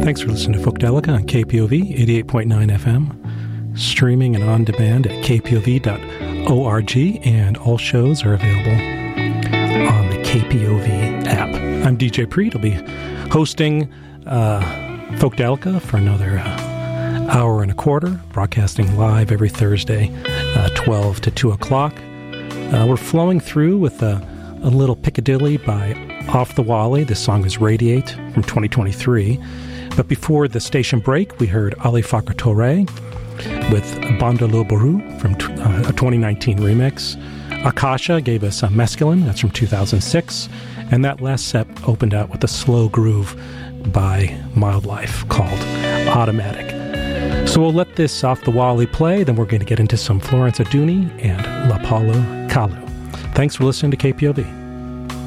Thanks for listening to Folkdelica on KPOV 88.9 FM, streaming and on demand at kpov.org, and all shows are available on the KPOV app. I'm DJ Preet. I'll be hosting Folkdelica for another hour and a quarter, broadcasting live every Thursday, 12 to 2 o'clock. We're flowing through with a little Piccadilly by Off the Wally. This song is Radiate from 2023. But before the station break, we heard Ali Fakr Touré with Bandolo Bourou from a 2019 remix. Akasha gave us Mescaline, that's from 2006. And that last set opened out with a slow groove by Mildlife called Automatic. So we'll let this Off the Wally play, then we're going to get into some Florence Aduni and La Paolo Kalu. Thanks for listening to KPOV.